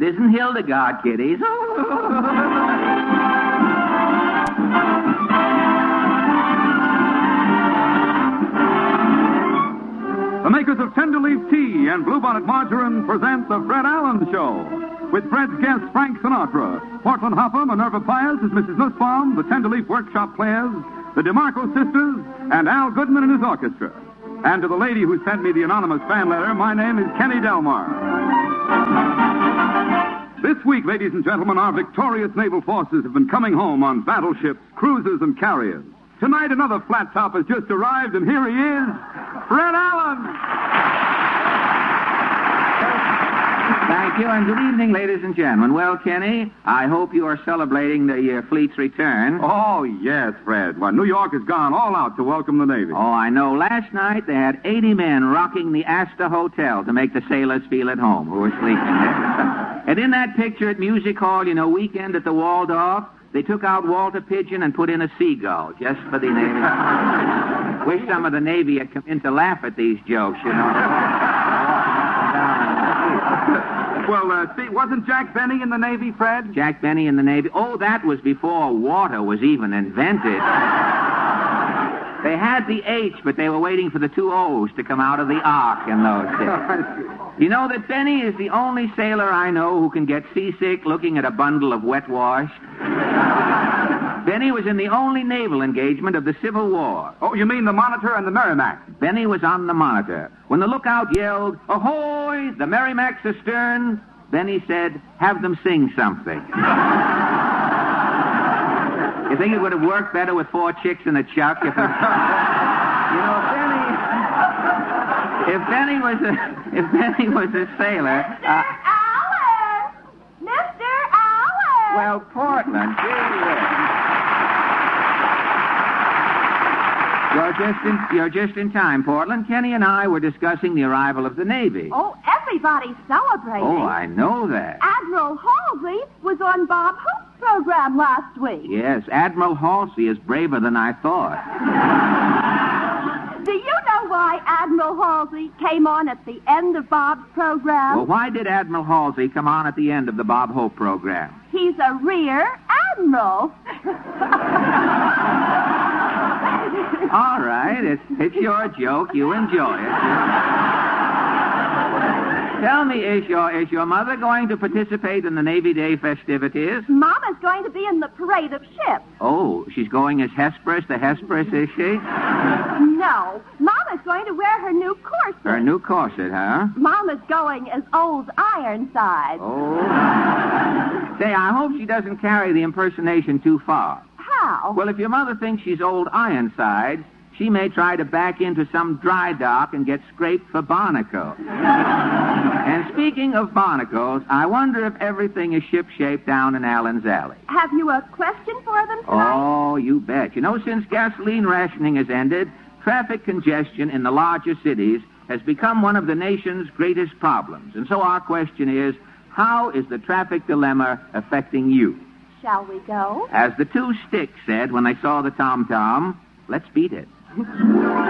It isn't Hildegard, kiddies. The makers of Tenderleaf Tea and Bluebonnet Margarine present The Fred Allen Show. With Fred's guest, Frank Sinatra, Portland Hopper, Minerva Pius as Mrs. Nussbaum, the Tenderleaf Workshop Players, the DeMarco Sisters, and Al Goodman and his orchestra. And to the lady who sent me the anonymous fan letter, my name is Kenny Delmar. This week, ladies and gentlemen, our victorious naval forces have been coming home on battleships, cruisers, and carriers. Tonight, another flat top has just arrived, and here he is, Fred Allen. Thank you, and good evening, ladies and gentlemen. Well, Kenny, I hope you are celebrating the fleet's return. Oh, yes, Fred. Well, New York has gone all out to welcome the Navy. Oh, I know. Last night, they had 80 men rocking the Astor Hotel to make the sailors feel at home who were sleeping there. And in that picture at Music Hall, Weekend at the Waldorf, they took out Walter Pigeon and put in a seagull just for the Navy. Wish some of the Navy had come in to laugh at these jokes, Well, wasn't Jack Benny in the Navy, Fred? Jack Benny in the Navy? Oh, that was before water was even invented. They had the H, but they were waiting for the two O's to come out of the Ark in those days. You know that Benny is the only sailor I know who can get seasick looking at a bundle of wet wash? Benny was in the only naval engagement of the Civil War. Oh, you mean the Monitor and the Merrimack? Benny was on the Monitor. When the lookout yelled, "Ahoy, the Merrimack's astern," Benny said, "Have them sing something." You think it would have worked better with 4 chicks and a chuck if it... If Benny was a sailor... Allen! Mr. Allen! Well, Portland, You're just in time, Portland. Kenny and I were discussing the arrival of the Navy. Oh, everybody's celebrating. Oh, I know that. Admiral Halsey was on Bob Hope's program last week. Yes, Admiral Halsey is braver than I thought. Do you know why Admiral Halsey came on at the end of Bob's program? Well, why did Admiral Halsey come on at the end of the Bob Hope program? He's a rear admiral. All right, it's your joke. You enjoy it. Tell me, is your mother going to participate in the Navy Day festivities? Mama's going to be in the parade of ships. Oh, she's going as Hesperus the Hesperus, is she? No, Mama's going to wear her new corset. Her new corset, huh? Mama's going as Old Ironside. Oh. Say, I hope she doesn't carry the impersonation too far. How? Well, if your mother thinks she's Old Ironsides, she may try to back into some dry dock and get scraped for barnacle. And speaking of barnacles, I wonder if everything is shipshape down in Allen's Alley. Have you a question for them tonight? Oh, you bet. Since gasoline rationing has ended, traffic congestion in the larger cities has become one of the nation's greatest problems. And so our question is, how is the traffic dilemma affecting you? Shall we go? As the two Sticks said when they saw the tom-tom, let's beat it.